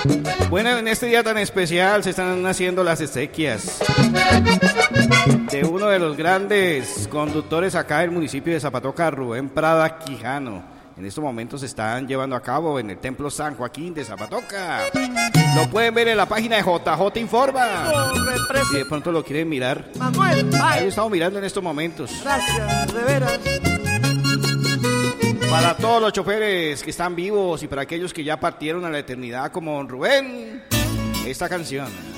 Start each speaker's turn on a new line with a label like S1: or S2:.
S1: Bueno, en este día tan especial se están haciendo las exequias de uno de los grandes conductores acá del municipio de Zapatoca, Rubén Prada Quijano. En estos momentos se están llevando a cabo en el Templo San Joaquín de Zapatoca. Lo pueden ver en la página de JJ Informa. Si de pronto lo quieren mirar.
S2: Manuel,
S1: Ahí lo estamos mirando en estos momentos.
S2: gracias, de veras.
S1: Para todos los choferes que están vivos y para aquellos que ya partieron a la eternidad como don Rubén, esta canción.